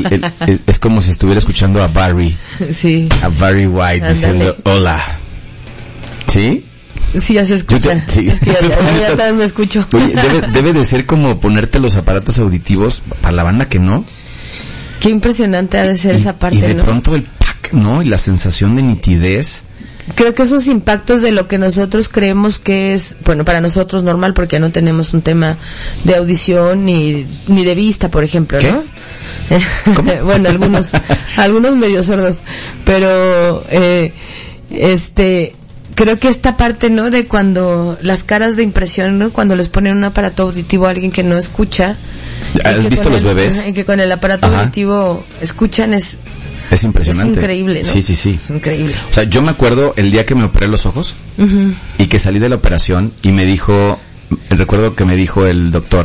es como si estuviera escuchando a Barry. Sí. A Barry White. Ándale. Diciendo hola. ¿Sí? Sí, ya se escucha. Sí. Es que ya también me escucho. Oye, debe de ser como ponerte los aparatos auditivos para la banda que no. Qué impresionante ha de ser esa parte, y de ¿no? pronto el pack, ¿no? Y la sensación de nitidez. Creo que esos impactos de lo que nosotros creemos que es, bueno, para nosotros normal, porque no tenemos un tema de audición ni de vista, por ejemplo, ¿no? ¿Cómo? Bueno, algunos medio sordos, pero creo que esta parte, ¿no? De cuando las caras de impresión, ¿no? Cuando les ponen un aparato auditivo a alguien que no escucha. ¿Has visto los bebés? Y que con el aparato auditivo escuchan es impresionante. Es increíble, ¿no? Sí. Increíble. O sea, yo me acuerdo el día que me operé los ojos y que salí de la operación y me dijo, recuerdo que me dijo el doctor,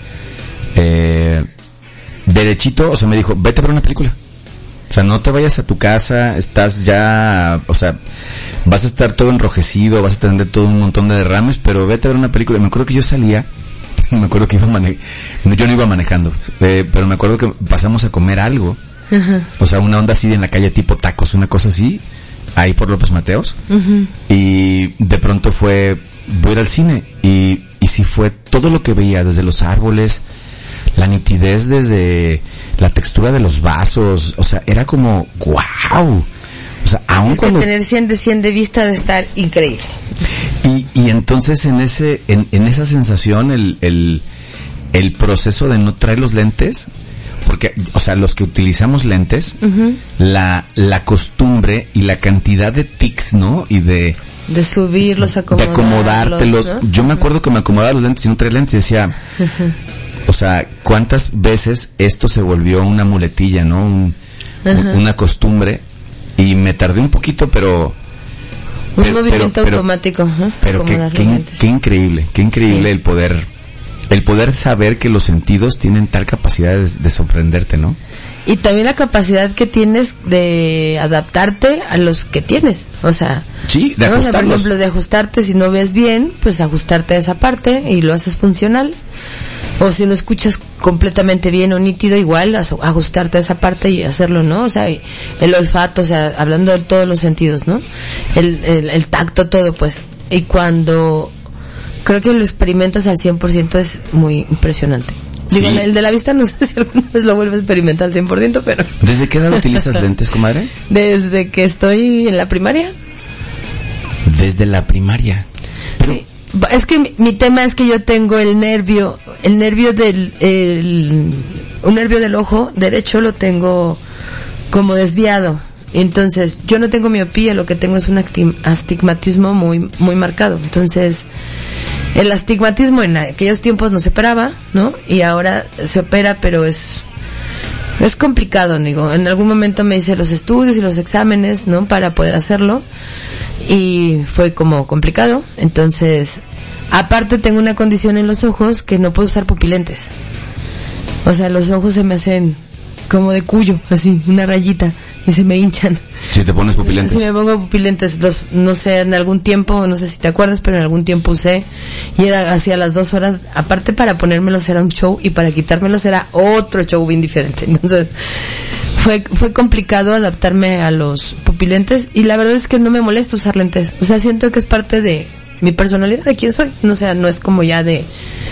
derechito, o sea, me dijo, vete a ver una película. O sea, no te vayas a tu casa, estás ya, o sea, vas a estar todo enrojecido, vas a tener todo un montón de derrames, pero vete a ver una película. Y me acuerdo que yo salía, me acuerdo que yo no iba manejando, pero me acuerdo que pasamos a comer algo. O sea, una onda así en la calle tipo tacos, una cosa así, ahí por López Mateos. Y de pronto voy a ir al cine y sí fue todo lo que veía, desde los árboles, la nitidez, desde la textura de los vasos, o sea, era como wow. O sea, aún cuando tener 100 de 100 de vista de estar increíble. Y entonces en esa sensación el proceso de no traer los lentes, porque, o sea, los que utilizamos lentes, la costumbre y la cantidad de tics, ¿no? Y de subirlos, de acomodártelos, ¿no? Yo me acuerdo que me acomodaba los lentes y no traía lentes y decía, o sea, ¿cuántas veces esto se volvió una muletilla, ¿no? Una costumbre, y me tardé un poquito, pero un movimiento automático, pero qué increíble el poder saber que los sentidos tienen tal capacidad de sorprenderte, ¿no? Y también la capacidad que tienes de adaptarte a los que tienes, o sea, sí, de ajustarlos. Por ejemplo, de ajustarte, si no ves bien, pues ajustarte a esa parte y lo haces funcional. O si no escuchas completamente bien o nítido, igual ajustarte a esa parte y hacerlo, ¿no? O sea, el olfato, o sea, hablando de todos los sentidos, ¿no? El tacto, todo, pues. Y cuando creo que lo experimentas al 100% es muy impresionante. Digo, sí. El de la vista no sé si alguna vez lo vuelvo a experimentar al 100%, pero... ¿Desde qué edad utilizas lentes, comadre? Desde que estoy en la primaria. Desde la primaria. Pero... Sí. Es que mi tema es que yo tengo un nervio del ojo derecho lo tengo como desviado. Entonces, yo no tengo miopía, lo que tengo es un astigmatismo muy, muy marcado. Entonces, el astigmatismo en aquellos tiempos no se operaba, ¿no? Y ahora se opera, pero es complicado, digo. En algún momento me hice los estudios y los exámenes, ¿no? Para poder hacerlo. Y fue como complicado. Entonces, aparte tengo una condición en los ojos que no puedo usar pupilentes. O sea, los ojos se me hacen como de cuyo, así, una rayita, y se me hinchan. Si te pones pupilentes. Si me pongo pupilentes, no sé, en algún tiempo, no sé si te acuerdas, pero en algún tiempo usé, y era así a las 2 horas, aparte para ponérmelos era un show, y para quitármelos era otro show bien diferente. Entonces, fue complicado adaptarme a los pupilentes, y la verdad es que no me molesta usar lentes. O sea, siento que es parte de mi personalidad, de quién soy. O sea, no es como ya de...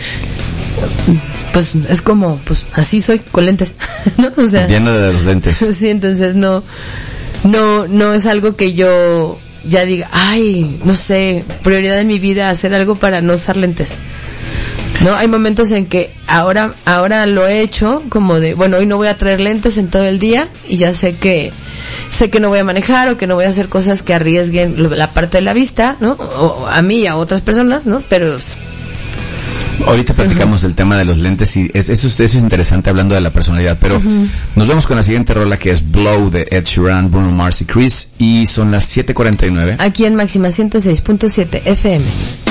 Pues es como, pues así soy, con lentes, ¿no? O sea, lleno de los lentes. Sí, entonces no es algo que yo ya diga, ay, no sé, prioridad en mi vida hacer algo para no usar lentes. No, hay momentos en que ahora lo he hecho como de, bueno, hoy no voy a traer lentes en todo el día y ya sé que no voy a manejar o que no voy a hacer cosas que arriesguen la parte de la vista, ¿no? O a mí y a otras personas, ¿no? Pero ahorita platicamos del tema de los lentes y eso es interesante hablando de la personalidad, pero nos vamos con la siguiente rola que es Blow de Ed Sheeran, Bruno Mars y Chris, y son las 7:49. Aquí en Máxima 106.7 FM.